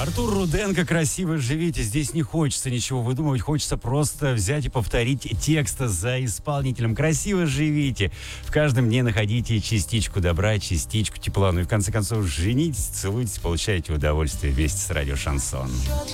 Артур Руденко, «Красиво живите». Здесь не хочется ничего выдумывать, хочется просто взять и повторить текст за исполнителем. «Красиво живите». В каждом дне находите частичку добра, частичку тепла. Ну и в конце концов, женитесь, целуйтесь, получайте удовольствие вместе с радио «Шансон».